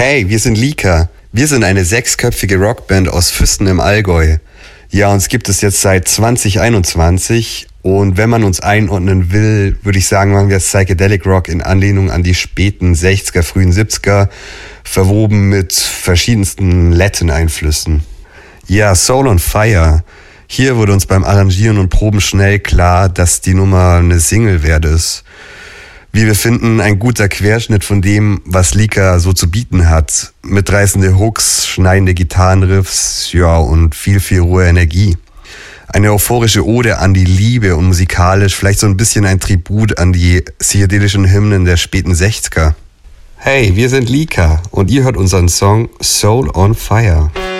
Hey, wir sind Lika. Wir sind eine 6-köpfige Rockband aus Füssen im Allgäu. Ja, uns gibt es jetzt seit 2021 und wenn man uns einordnen will, würde ich sagen, machen wir Psychedelic Rock in Anlehnung an die späten 60er, frühen 70er, verwoben mit verschiedensten Latin-Einflüssen. Ja, Soul on Fire. Hier wurde uns beim Arrangieren und Proben schnell klar, dass die Nummer eine Single wert ist. Wie wir finden, ein guter Querschnitt von dem, was Lika so zu bieten hat. Mitreißende Hooks, schneidende Gitarrenriffs, ja, und viel rohe Energie. Eine euphorische Ode an die Liebe und musikalisch vielleicht so ein bisschen ein Tribut an die psychedelischen Hymnen der späten 60er. Hey, wir sind Lika und ihr hört unseren Song Soul on Fire.